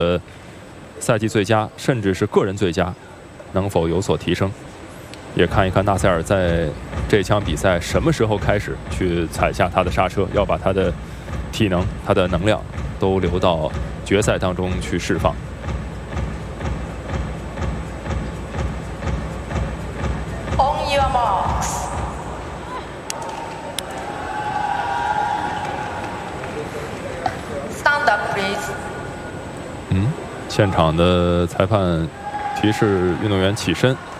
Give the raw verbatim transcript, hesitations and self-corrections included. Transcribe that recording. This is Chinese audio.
呃赛季最佳，甚至是个人最佳，能否有所提升？也看一看纳塞尔在这场比赛什么时候开始去踩下他的刹车，要把他的体能、他的能量都留到决赛当中去释放。 嗯，现场的裁判提示运动员起身。